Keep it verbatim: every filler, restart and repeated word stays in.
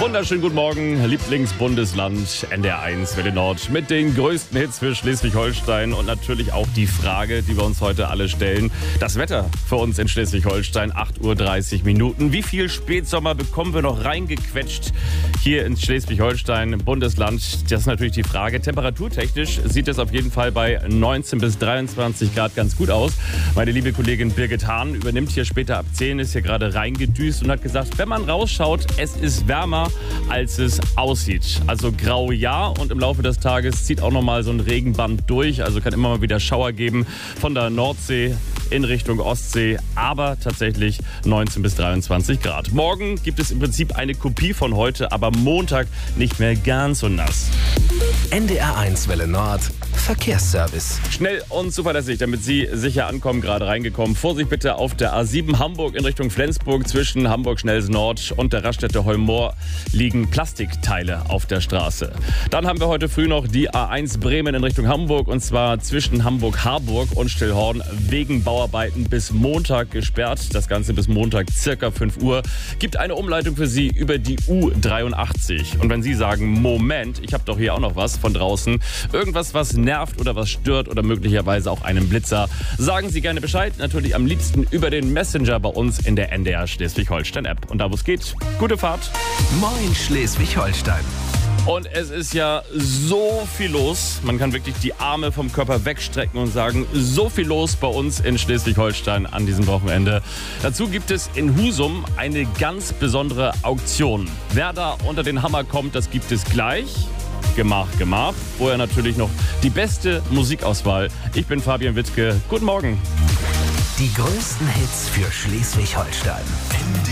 Wunderschönen guten Morgen, Lieblingsbundesland N D R eins Welle Nord mit den größten Hits für Schleswig-Holstein und natürlich auch die Frage, die wir uns heute alle stellen. Das Wetter für uns in Schleswig-Holstein, acht Uhr dreißig Minuten. Wie viel Spätsommer bekommen wir noch reingequetscht hier in Schleswig-Holstein, Bundesland? Das ist natürlich die Frage. Temperaturtechnisch sieht es auf jeden Fall bei neunzehn bis dreiundzwanzig Grad ganz gut aus. Meine liebe Kollegin Birgit Hahn übernimmt hier später ab zehn, ist hier gerade reingedüst und hat gesagt, wenn man rausschaut, es ist wärmer, als es aussieht. Also grau ja, und im Laufe des Tages zieht auch nochmal so ein Regenband durch. Also kann immer mal wieder Schauer geben von der Nordsee in Richtung Ostsee, aber tatsächlich neunzehn bis dreiundzwanzig Grad. Morgen gibt es im Prinzip eine Kopie von heute, aber Montag nicht mehr ganz so nass. N D R eins Welle Nord Verkehrsservice. Schnell und zuverlässig, damit Sie sicher ankommen, gerade reingekommen. Vorsicht bitte auf der A sieben Hamburg in Richtung Flensburg. Zwischen Hamburg-Schnelsen Nord und der Raststätte Heumoor liegen Plastikteile auf der Straße. Dann haben wir heute früh noch die A eins Bremen in Richtung Hamburg, und zwar zwischen Hamburg-Harburg und Stillhorn wegen Bauarbeiten bis Montag gesperrt. Das Ganze bis Montag circa fünf Uhr. Gibt eine Umleitung für Sie über die U dreiundachtzig. Und wenn Sie sagen, Moment, ich habe doch hier auch noch was von draußen, irgendwas, was nervt oder was stört oder möglicherweise auch einen Blitzer, sagen Sie gerne Bescheid. Natürlich am liebsten über den Messenger bei uns in der N D R Schleswig-Holstein-App. Und da, wo es geht, gute Fahrt. Moin Schleswig-Holstein. Und es ist ja so viel los. Man kann wirklich die Arme vom Körper wegstrecken und sagen, so viel los bei uns in Schleswig-Holstein an diesem Wochenende. Dazu gibt es in Husum eine ganz besondere Auktion. Wer da unter den Hammer kommt, das gibt es gleich. Gemach, Gemach. Vorher natürlich noch die beste Musikauswahl. Ich bin Fabian Wittke. Guten Morgen. Die größten Hits für Schleswig-Holstein.